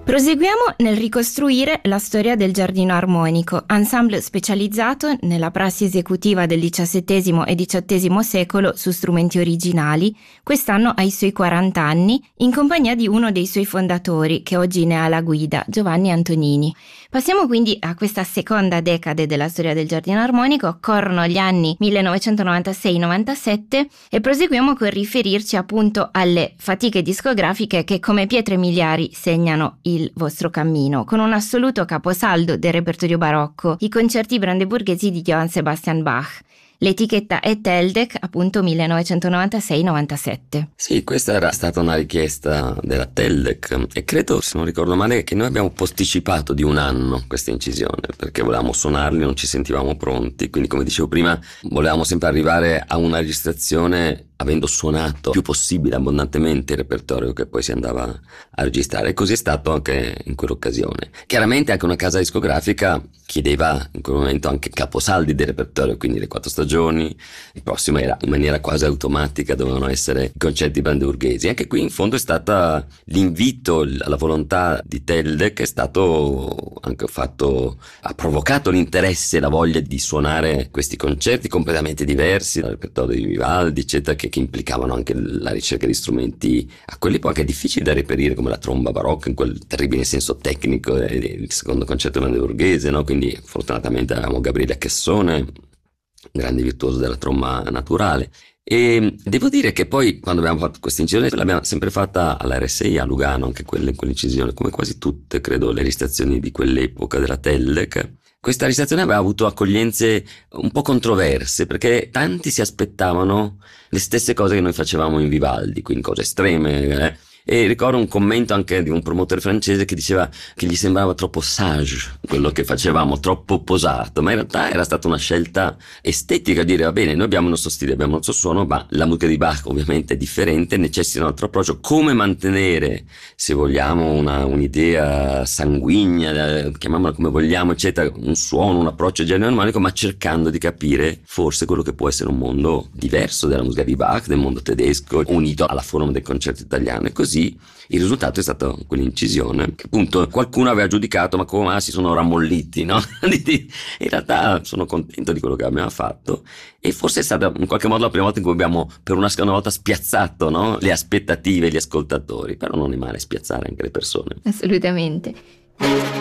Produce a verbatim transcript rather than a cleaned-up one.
Proseguiamo nel ricostruire la storia del Giardino Armonico, ensemble specializzato nella prassi esecutiva del diciassettesimo e diciottesimo secolo su strumenti originali. Quest'anno ha i suoi quaranta anni, in compagnia di uno dei suoi fondatori, che oggi ne ha la guida, Giovanni Antonini. Passiamo quindi a questa seconda decade della storia del Giardino Armonico, corrono gli anni millenovecentonovantasei novantasette e proseguiamo con riferirci appunto alle fatiche discografiche che come pietre miliari segnano il vostro cammino, con un assoluto caposaldo del repertorio barocco, i concerti brandeburghesi di Johann Sebastian Bach. L'etichetta è Teldec, appunto millenovecentonovantasei novantasette. Sì, questa era stata una richiesta della Teldec e credo, se non ricordo male, che noi abbiamo posticipato di un anno questa incisione perché volevamo suonarli, non ci sentivamo pronti, quindi come dicevo prima volevamo sempre arrivare a una registrazione avendo suonato più possibile abbondantemente il repertorio che poi si andava a registrare, e così è stato anche in quell'occasione. Chiaramente anche una casa discografica chiedeva in quel momento anche caposaldi del repertorio, quindi le quattro stagioni, il prossimo era in maniera quasi automatica, dovevano essere i concerti brandeburghesi. Anche qui in fondo è stata l'invito alla volontà di Teldec, che è stato anche fatto, ha provocato l'interesse e la voglia di suonare questi concerti completamente diversi dal repertorio di Vivaldi, eccetera, che, che implicavano anche la ricerca di strumenti a quell'epoca anche difficili da reperire, come la tromba barocca in quel terribile senso tecnico del secondo concerto brandeburghese, no? Quindi fortunatamente avevamo Gabriele Chessone, grande virtuoso della tromba naturale. E devo dire che poi quando abbiamo fatto questa incisione l'abbiamo sempre fatta all'R S I a Lugano, anche quelle in quell'incisione, come quasi tutte credo le registrazioni di quell'epoca della Teldec. Questa registrazione aveva avuto accoglienze un po' controverse, perché tanti si aspettavano le stesse cose che noi facevamo in Vivaldi, quindi cose estreme, eh? E ricordo un commento anche di un promotore francese che diceva che gli sembrava troppo sage quello che facevamo, troppo posato, ma in realtà era stata una scelta estetica, dire va bene, noi abbiamo il nostro stile, abbiamo il nostro suono, ma la musica di Bach ovviamente è differente, necessita un altro approccio. Come mantenere, se vogliamo, una, un'idea sanguigna, chiamiamola come vogliamo, eccetera, un suono, un approccio genere armonico, ma cercando di capire forse quello che può essere un mondo diverso della musica di Bach, del mondo tedesco, unito alla forma del concerto italiano. E così il risultato è stato quell'incisione che appunto qualcuno aveva giudicato, ma come ah, si sono rammolliti, no? In realtà sono contento di quello che abbiamo fatto, e forse è stata in qualche modo la prima volta in cui abbiamo per una seconda volta spiazzato, no? Le aspettative, gli ascoltatori, però non è male spiazzare anche le persone. Assolutamente.